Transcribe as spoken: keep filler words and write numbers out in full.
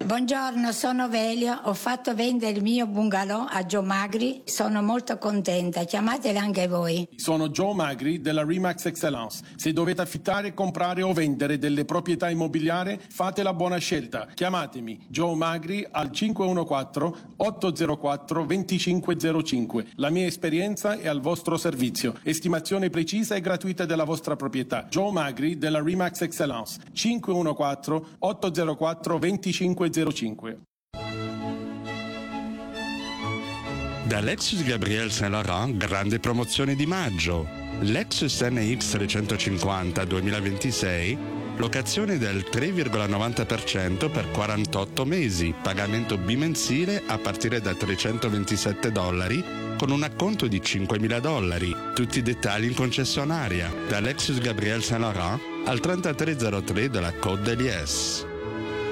Buongiorno, sono Velio, ho fatto vendere il mio bungalow a Joe Magri, sono molto contenta, chiamatele anche voi. Sono Joe Magri della Remax Excellence. Se dovete affittare, comprare o vendere delle proprietà immobiliari, fate la buona scelta. Chiamatemi Joe Magri al cinque uno quattro otto zero quattro due cinque zero cinque. La mia esperienza è al vostro servizio. Estimazione precisa e gratuita della vostra proprietà. Joe Magri della Remax Excellence. cinque uno quattro otto zero quattro due cinque zero cinque. Da Lexus Gabriel Saint Laurent, grande promozione di maggio. Lexus N X trecentocinquanta duemilaventisei, locazione del tre virgola novanta per cento per quarantotto mesi, pagamento bimensile a partire da trecentoventisette dollari con un acconto di cinquemila dollari. Tutti i dettagli in concessionaria. Da Lexus Gabriel Saint Laurent al trentatré zero tre della Côte d'Elies.